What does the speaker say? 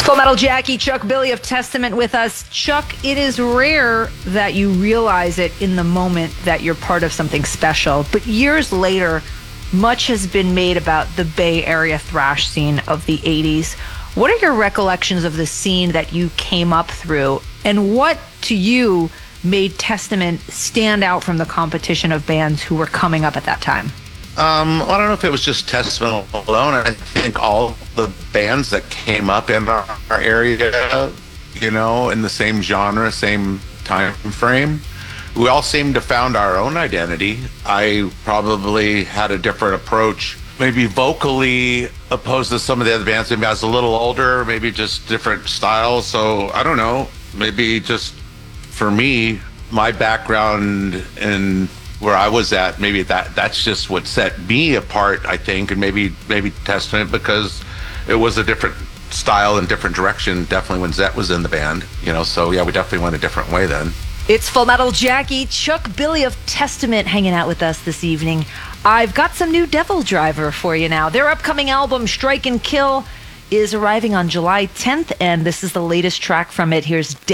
Full Metal Jackie, Chuck Billy of Testament with us. Chuck, it is rare that you realize it in the moment that you're part of something special, but years later, much has been made about the Bay Area thrash scene of the 80s. What are your recollections of the scene that you came up through, and what, to you, made Testament stand out from the competition of bands who were coming up at that time? I don't know if it was just Testament alone. I think all the bands that came up in our area, you know, in the same genre, same time frame, we all seemed to found our own identity. I probably had a different approach, maybe vocally opposed to some of the other bands. Maybe I was a little older, maybe just different styles. So I don't know, maybe just for me, my background and where I was at, maybe that's just what set me apart, I think, and maybe Testament, because it was a different style and different direction, definitely when Zet was in the band, you know. So yeah, we definitely went a different way then. It's Full Metal Jackie, Chuck Billy of Testament hanging out with us this evening. I've got some new Devil Driver for you now. Their upcoming album, Strike and Kill, is arriving on July 10th, and this is the latest track from it. Here's